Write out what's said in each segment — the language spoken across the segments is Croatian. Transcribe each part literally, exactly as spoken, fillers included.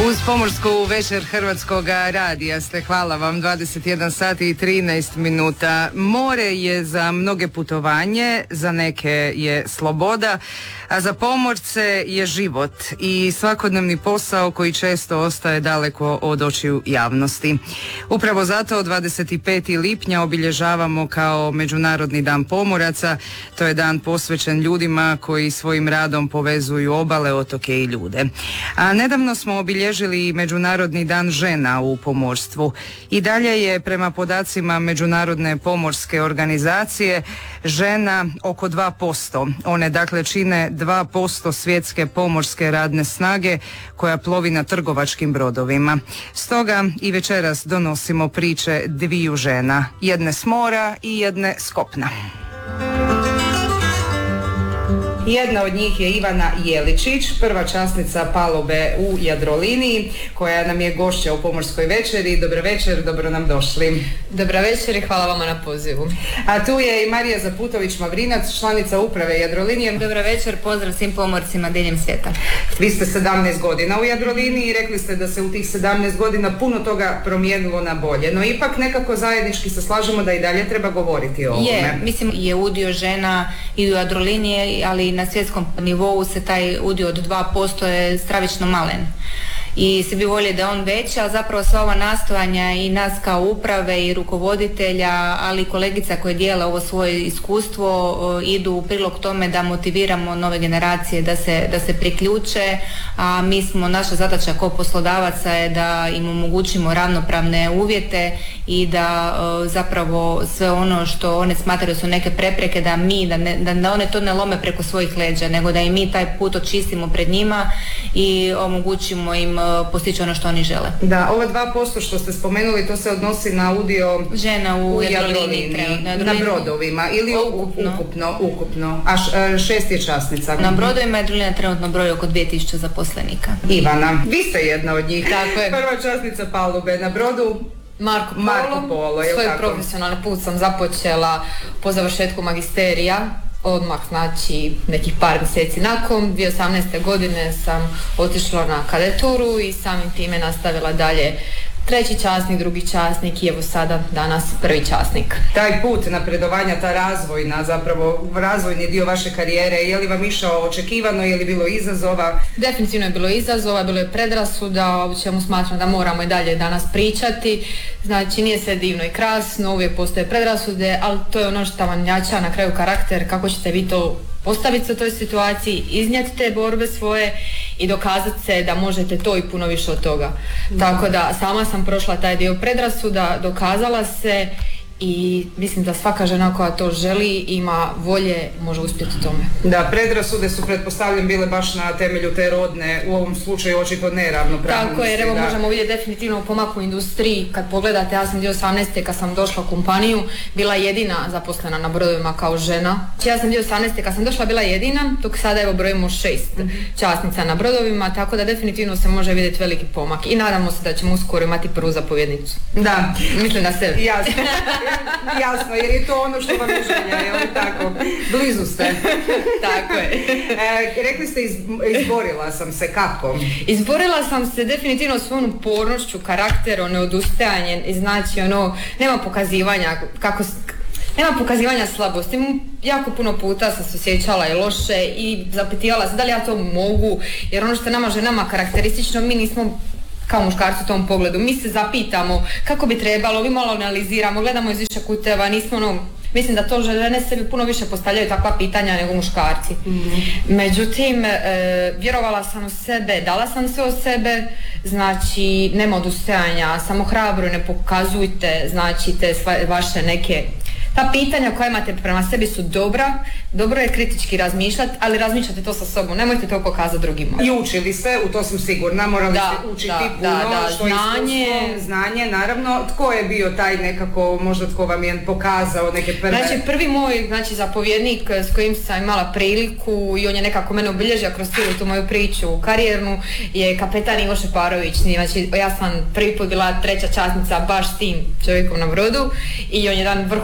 Uz pomorsku večer Hrvatskog radija ste, hvala vam, dvadeset jedan sati i trinaest minuta. More je za mnoge putovanje, za neke je sloboda, a za pomorce je život i svakodnevni posao koji često ostaje daleko od očiju javnosti. Upravo zato dvadeset petog lipnja obilježavamo kao Međunarodni dan pomoraca. To je dan posvećen ljudima koji svojim radom povezuju obale, otoke i ljude. A nedavno smo obilježili Međunarodni dan žena u pomorstvu. I dalje je prema podacima Međunarodne pomorske organizacije žena oko dva posto. One dakle čine dva posto svjetske pomorske radne snage koja plovi na trgovačkim brodovima. Stoga i večeras donosimo priče dviju žena, jedne s mora i jedne s kopna. Jedna od njih je Ivana Jeličić, prva časnica palube u Jadroliniji, koja nam je gošća u pomorskoj večeri. Dobro večer, dobro nam došli. Dobra večer i hvala vama na pozivu. A tu je i Marija Zaputović-Mavrinac, članica uprave Jadrolinije. Dobra večer, pozdrav svim pomorcima diljem svijeta. Vi ste sedamnaest godina u Jadroliniji i rekli ste da se u tih sedamnaest godina puno toga promijenilo na bolje, no ipak nekako zajednički se slažemo da i dalje treba govoriti o ovome. Je, mislim je udio žena i u Jadrolinije, ali na svjetskom nivou se taj udio od dva posto je stravično malen. I svi bi voljeli da je on veći, ali zapravo sva ova nastojanja i nas kao uprave i rukovoditelja, ali i kolegica koje dijele ovo svoje iskustvo idu u prilog tome da motiviramo nove generacije da se, da se priključe, a mi smo, naša zadaća kao poslodavaca je da im omogućimo ravnopravne uvjete i da zapravo sve ono što one smatraju su neke prepreke, da mi, da, ne, da one to ne lome preko svojih leđa, nego da i mi taj put očistimo pred njima i omogućimo im postići ono što oni žele. Da, ova dva posto što ste spomenuli, to se odnosi na udio žena u, u Jadroliniji, na brodovima ili ukupno, ukupno, ukupno. A š, šest je časnica. Na brodovima Jadrolinija trenutno broji oko dvije tisuće zaposlenika. Ivana, vi ste jedna od njih. Tako je. Prva časnica palube na brodu. Marko Polo. Marko Polo, je svoj tako? Profesionalni put sam započela po završetku magisterija. Odmah, znači, nekih par mjeseci nakon, dvije tisuće osamnaeste. godine sam otišla na kadeturu i samim time nastavila dalje treći časnik, drugi časnik i evo sada danas prvi časnik. Taj put napredovanja, ta razvojna, zapravo razvojni dio vaše karijere, je li vam išao očekivano, je li bilo izazova? Definitivno je bilo izazova, bilo je predrasuda, o čemu smatram da moramo i dalje danas pričati. Znači, nije sve divno i krasno, uvijek postoje predrasude, ali to je ono što vam jača na kraju karakter, kako ćete vi to postaviti se u toj situaciji, iznijeti te borbe svoje i dokazati se da možete to i puno više od toga. Mm. Tako da sama sam prošla taj dio predrasuda, dokazala se i mislim da svaka žena koja to želi, ima volje, može uspjeti u tome. Da, predrasude su pretpostavljam bile baš na temelju te rodne, u ovom slučaju očito neravnopravnosti. Tako je, jer evo da. možemo vidjeti definitivno pomak u industriji. Kad pogledate, ja sam dvije tisuće osamnaeste. kad sam došla u kompaniju, bila jedina zaposlena na brodovima kao žena. Ja sam dvije tisuće osamnaeste. kad sam došla bila jedina, dok sada evo brojimo šest mm-hmm. časnica na brodovima, tako da definitivno se može vidjeti veliki pomak i nadamo se da ćemo uskoro imati prvu zapovjednicu. Da. Mislim da se... Jasno. Jasno, jer je to ono što vam je želja, je li tako? Blizu ste. Tako je. E, rekli ste iz, izborila sam se, kako? Izborila sam se definitivno svojom upornošću, karakterom, neodustajanje, znači ono, nema pokazivanja kako... Nema pokazivanja slabosti. Jako puno puta sam se osjećala i loše i zapitivala se da li ja to mogu, jer ono što je nama ženama karakteristično, mi nismo kao muškarci u tom pogledu. Mi se zapitamo kako bi trebalo, mi malo analiziramo, gledamo iz više kuteva, nismo ono, mislim da to žene sebi puno više postavljaju takva pitanja nego muškarci. Mm-hmm. Međutim, e, vjerovala sam u sebe, dala sam sve od sebe, znači nema odustajanja, samo hrabro, ne pokazujte, znači te sva, vaše neke... Ta pitanja koja imate prema sebi su dobra, dobro je kritički razmišljati, ali razmišljate to sa sobom, nemojte to pokazati drugima. I učili ste, u to sam sigurna, morali da, ste učiti da, puno, da, da, što znanje, znanje, naravno. Tko je bio taj nekako, možda tko vam je pokazao neke prve... Znači, prvi moj, znači, zapovjednik s kojim sam imala priliku i on je nekako mene obilježio kroz cijelu tu moju priču karijernu, je kapetan Ivo Šeparović. Znači, ja sam prvi put bila treća časnica baš s tim čovjekom na brodu i on je jedan vrhunski kapetan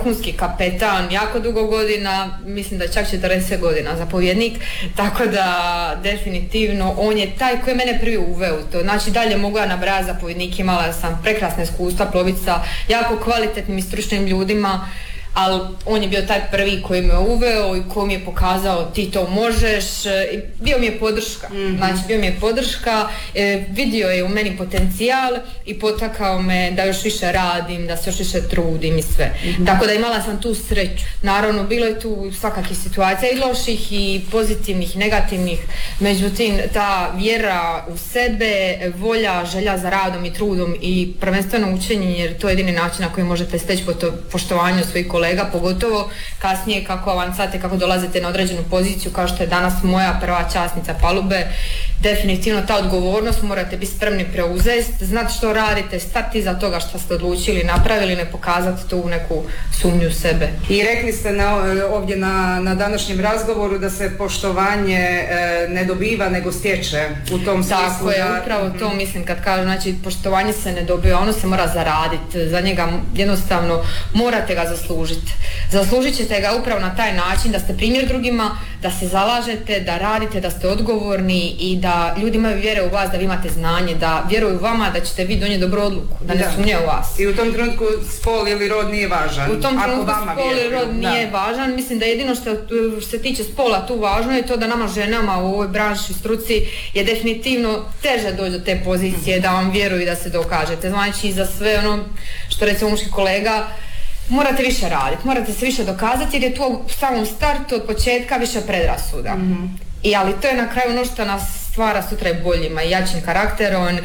kapetan jako dugo godina, mislim da je čak četrdeset godina zapovjednik, tako da definitivno on je taj koji je mene prvi uveo u to. Znači dalje mogu ja nabrajati zapovjednike, imala sam prekrasne iskustva ploviti sa jako kvalitetnim i stručnim ljudima, ali on je bio taj prvi koji me uveo i koji mi je pokazao ti to možeš, i bio mi je podrška, mm-hmm. znači bio mi je podrška, e, vidio je u meni potencijal i potakao me da još više radim, da se još više trudim i sve. Mm-hmm. Tako da imala sam tu sreću. Naravno, bilo je tu svakakih situacija i loših i pozitivnih, negativnih, međutim ta vjera u sebe, volja, želja za radom i trudom i prvenstveno učenje, jer to je jedini način na koji možete steći poštovanje svojih kolega, pogotovo kasnije kako avancate, kako dolazite na određenu poziciju kao što je danas moja prva časnica palube. Definitivno ta odgovornost morate biti spremni preuzeti, znati što radite, stati iza toga što ste odlučili, napravili, ne pokazati tu neku sumnju u sebe. I rekli ste na, ovdje na, na današnjem razgovoru da se poštovanje e, ne dobiva nego stječe u tom smislu. Tako je, da... upravo to mm-hmm. mislim kad kažem, znači poštovanje se ne dobiva, ono se mora zaraditi, za njega jednostavno morate ga zaslužiti. Zaslužit ćete ga upravo na taj način da ste primjer drugima, da se zalažete, da radite, da ste odgovorni i da ljudi imaju vjere u vas, da vi imate znanje, da vjeruju vama da ćete vi donijeti dobru odluku, da ne sumnjaju u vas. I u tom trenutku spol ili rod nije važan. U tom trenutku spol ili rod nije da. važan. Mislim da jedino što se tiče spola tu važno je to da nama ženama u ovoj branši, struci je definitivno teže doći do te pozicije, da vam vjeruju i da se dokažete. Znači za sve ono što recimo muški kolega, morate više raditi, morate se više dokazati jer je tu u samom startu od početka više predrasuda. Mm-hmm. I ali to je na kraju ono što nas stvara sutra i boljima i jačim karakterom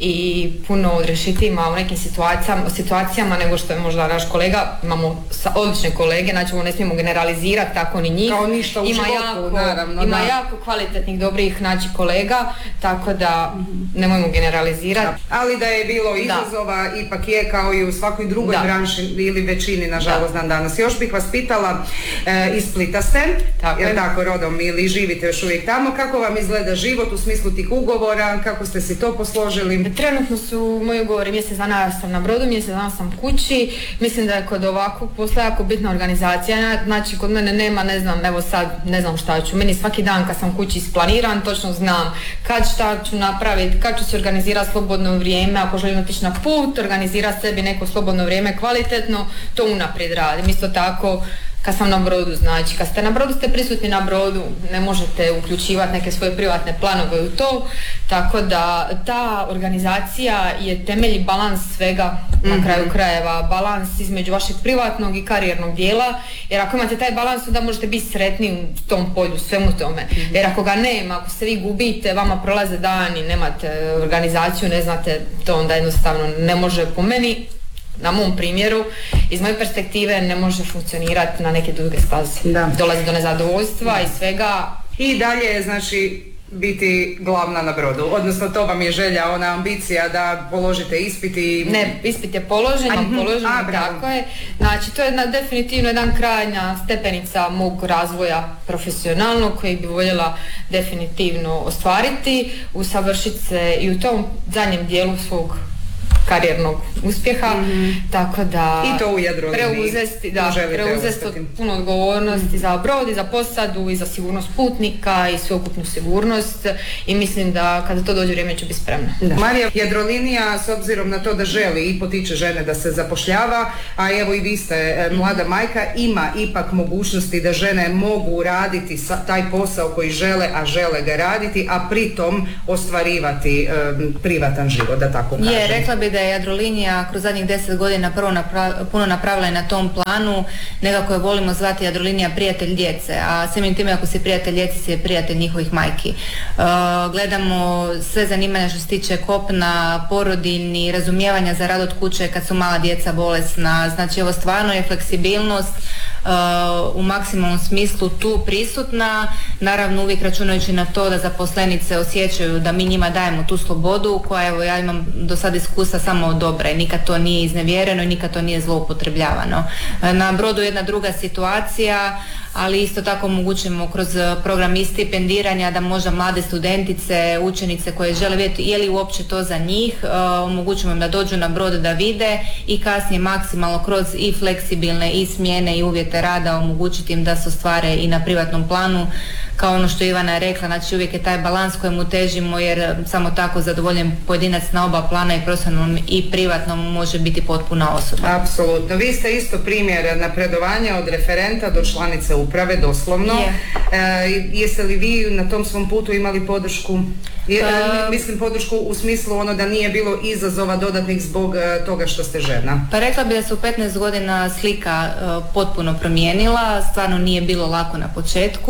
i puno odrešitima u nekim situacijama, situacijama nego što je možda naš kolega. Imamo odlične kolege, znači ovo ne smijemo generalizirati tako ni njih. Kao ništa u ima životu, jako, naravno. Ima da. jako kvalitetnih, dobrih znači kolega, tako da mm-hmm. nemojmo generalizirati. Da. Ali da je bilo izazova, da. ipak je kao i u svakoj drugoj da. branši ili većini, nažalost, dan danas. Još bih vas pitala, e, iz Splita ste, tako jer tako rodom ili živite još uvijek tamo, kako vam izgleda život u smislu tih ugovora, kako ste si to posložili? Trenutno su moji ugovori, mjesec dana sam na brodu, mjesec dana sam kući. Mislim da je kod ovakvog posla jako bitna organizacija, znači kod mene nema, ne znam, evo sad ne znam šta ću, meni svaki dan kad sam kući isplaniran, točno znam kad šta ću napraviti, kad ću se organizirati slobodno vrijeme, ako želim otići na put, organizirati sebi neko slobodno vrijeme kvalitetno, to unaprijed radim. Isto tako kad sam na brodu, znači kad ste na brodu ste prisutni na brodu, ne možete uključivati neke svoje privatne planove u to, tako da ta organizacija je temelj i balans svega, mm-hmm. na kraju krajeva, balans između vašeg privatnog i karijernog dijela, jer ako imate taj balans onda možete biti sretni u tom polju, svemu tome, mm-hmm. jer ako ga nema, ako se vi gubite, vama prolaze dani, nemate organizaciju, ne znate, to onda jednostavno ne može po meni. Na mom primjeru, iz moje perspektive ne može funkcionirati na neke druge staze. Da. Dolazi do nezadovoljstva da. i svega. I dalje je znači biti glavna na brodu, odnosno to vam je želja, ona ambicija da položite ispit i... Ne, ispit je položen, imam položen, tako je. Znači to je jedna, definitivno jedan krajnja stepenica mog razvoja profesionalnog koji bi voljela definitivno ostvariti, usavršiti se i u tom zadnjem dijelu svog karijernog uspjeha, mm-hmm. tako da i to u Jadroliniji preuzesti, da, preuzesti puno odgovornosti mm-hmm. za brod i za posadu i za sigurnost putnika i sveukupnu sigurnost i mislim da kada to dođe vrijeme ću biti spremna. Da. Marija, Jadrolinija s obzirom na to da želi i potiče žene da se zapošljava, a evo i vi ste mlada majka, ima ipak mogućnosti da žene mogu raditi taj posao koji žele, a žele ga raditi, a pritom ostvarivati um, privatan život, da tako kažem. Je, rekla bi da je Jadrolinija kroz zadnjih deset godina prvo napra- puno napravila i na tom planu, nekako je volimo zvati Jadrolinija prijatelj djece, a samim time ako si prijatelj djece si je prijatelj njihovih majki. Uh, gledamo sve zanimanja što se tiče kopna, porodiljni, razumijevanja za rad od kuće kad su mala djeca bolesna, znači ovo stvarno je fleksibilnost Uh, u maksimalnom smislu tu prisutna, naravno uvijek računajući na to da zaposlenice osjećaju da mi njima dajemo tu slobodu koja, evo ja imam do sad iskustva samo dobra i nikad to nije iznevjereno i nikad to nije zloupotrebljavano. Uh, na brodu jedna druga situacija, ali isto tako omogućujemo kroz program i stipendiranja da možda mlade studentice, učenice koje žele vidjeti je li uopće to za njih, omogućujemo im da dođu na brod da vide i kasnije maksimalno kroz i fleksibilne i smjene i uvjete rada omogućiti im da se ostvare i na privatnom planu, kao ono što Ivana je rekla, znači uvijek je taj balans kojemu težimo jer samo tako zadovoljen pojedinac na oba plana i profesionalnom i privatnom može biti potpuna osoba. Apsolutno. Vi ste isto primjer napredovanja od referenta do članice uprave, doslovno. Yeah. E, jeste li vi na tom svom putu imali podršku? Je, uh, mislim podršku u smislu ono da nije bilo izazova dodatnih zbog uh, toga što ste žena. Pa rekla bi da se u petnaest godina slika uh, potpuno promijenila, stvarno nije bilo lako na početku.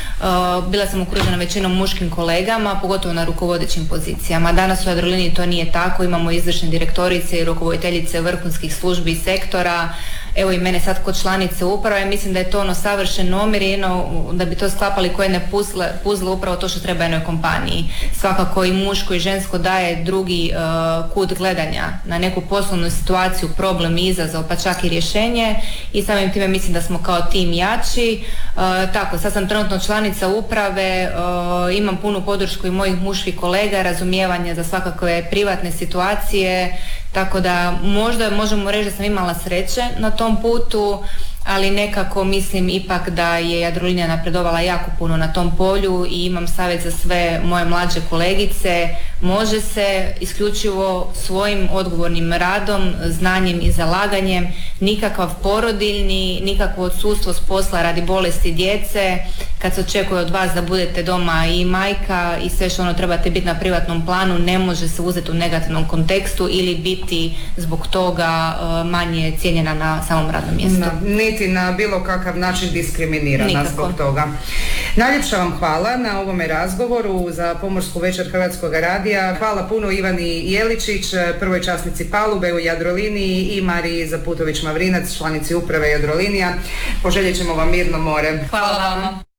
Uh, bila sam okružena većinom muškim kolegama, pogotovo na rukovodećim pozicijama. Danas u Jadroliniji to nije tako, imamo izvršne direktorice i rukovoditeljice vrhunskih službi i sektora. Evo i mene sad kod članice uprave, mislim da je to ono savršen omjer i jedno, da bi to sklapali koje ne puzle, puzle upravo to što treba jednoj kompaniji. Svakako i muško i žensko daje drugi uh, kut gledanja na neku poslovnu situaciju, problem i izazov, pa čak i rješenje i samim time mislim da smo kao tim jači. Uh, tako, sad sam trenutno članica uprave, uh, imam punu podršku i mojih muških kolega, razumijevanje za svakakve privatne situacije, tako da možda možemo reći da sam imala sreće na tom putu, ali nekako mislim ipak da je Jadrolinija napredovala jako puno na tom polju i imam savjet za sve moje mlađe kolegice, može se isključivo svojim odgovornim radom, znanjem i zalaganjem, nikakav porodiljni, nikakvo odsustvo s posla radi bolesti djece, kad se očekuje od vas da budete doma i majka i sve što ono trebate biti na privatnom planu, ne može se uzeti u negativnom kontekstu ili biti zbog toga manje cijenjena na samom radnom mjestu. No, niti na bilo kakav način diskriminirana Nikako. Zbog toga. Najljepša vam hvala na ovome razgovoru za Pomorsku večer Hrvatskog radija. Hvala puno Ivani Jeličić, prvoj časnici palube u Jadroliniji i Mariji Zaputović-Mavrinac, članici uprave Jadrolinija. Poželjet ćemo vam mirno more. Hvala vam.